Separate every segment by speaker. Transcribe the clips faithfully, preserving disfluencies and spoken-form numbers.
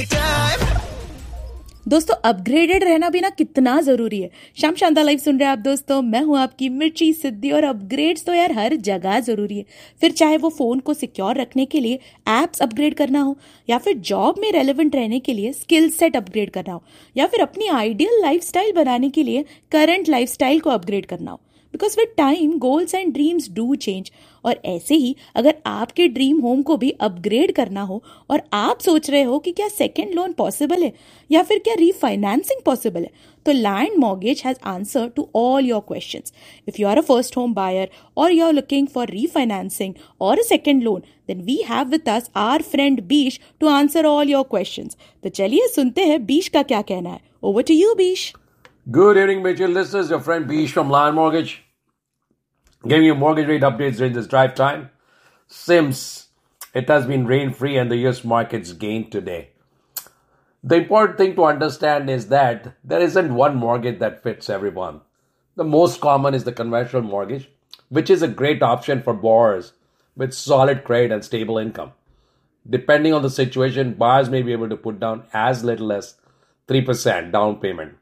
Speaker 1: दोस्तों अपग्रेडेड रहना भी ना कितना जरूरी है। शाम शानदार लाइव सुन रहे हैं आप दोस्तों, मैं हूं आपकी मिर्ची सिद्धि। और अपग्रेड्स तो यार हर जगह जरूरी है। फिर चाहे वो फोन को सिक्योर रखने के लिए एप्स अपग्रेड करना हो, या फिर जॉब में रेलेवेंट रहने के लिए स्किल सेट अपग्रेड करना हो, या फिर अपनी आइडियल लाइफस्टाइल बनाने के लिए करंट लाइफस्टाइल को अपग्रेड करना हो। Because with time goals and dreams do change. और ऐसे ही अगर आपके ड्रीम होम को भी अपग्रेड करना हो और आप सोच रहे हो कि क्या सेकेंड लोन पॉसिबल है या फिर क्या रीफाइनेंसिंग पॉसिबल है, तो land mortgage has answer to all your questions. If you are a first home buyer और you are looking for refinancing और a second loan, then we have with us our friend बीश to answer all your questions. तो चलिए सुनते हैं बीश का क्या कहना है। Over to you बीश।
Speaker 2: Good evening, Mitchell. This is your friend Bish from Lion Mortgage, giving you mortgage rate updates during this drive time. Since it has been rain-free and the U S markets gained today, the important thing to understand is that there isn't one mortgage that fits everyone. The most common is the conventional mortgage, which is a great option for borrowers with solid credit and stable income. Depending on the situation, buyers may be able to put down as little as three percent down payment.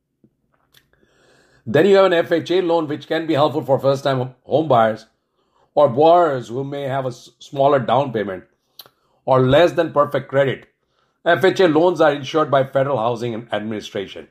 Speaker 2: Then you have an F H A loan, which can be helpful for first-time home buyers or borrowers who may have a smaller down payment or less than perfect credit. F H A loans are insured by Federal Housing Administration.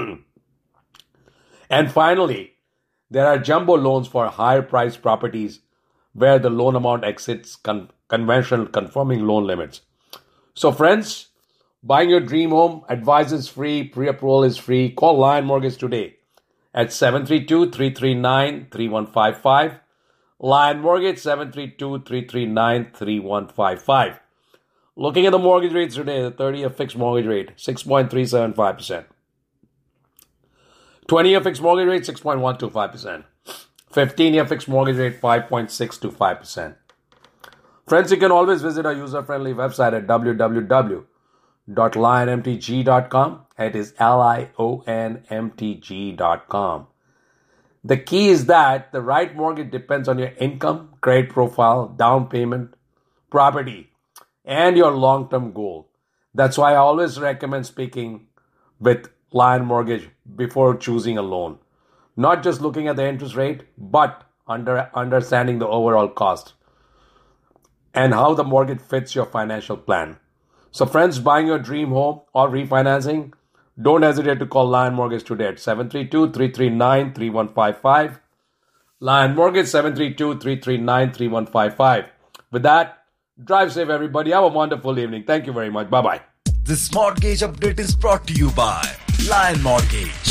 Speaker 2: And finally, there are jumbo loans for higher-priced properties where the loan amount exceeds con- conventional conforming loan limits. So friends, buying your dream home, advice is free, pre-approval is free. Call Lion Mortgage today at seven three two, three three nine, three one five five. Lion Mortgage, seven three two, three three nine, three one five five. Looking at the mortgage rates today, the thirty-year fixed mortgage rate, six point three seven five percent. twenty-year fixed mortgage rate, six point one two five percent. fifteen-year fixed mortgage rate, five point six two five percent. Friends, you can always visit our user-friendly website at w w w dot lion m t g dot com. It is L I O N M T G dot com. The key is that the right mortgage depends on your income, credit profile, down payment, property, and your long-term goal. That's why I always recommend speaking with Lion Mortgage before choosing a loan. Not just looking at the interest rate, but under, understanding the overall cost and how the mortgage fits your financial plan. So friends, buying your dream home or refinancing, don't hesitate to call Lion Mortgage today at seven three two, three three nine, three one five five. Lion Mortgage, seven three two, three three nine, three one five five. With that, drive safe everybody. Have a wonderful evening. Thank you very much. Bye-bye.
Speaker 3: This mortgage update is brought to you by Lion Mortgage.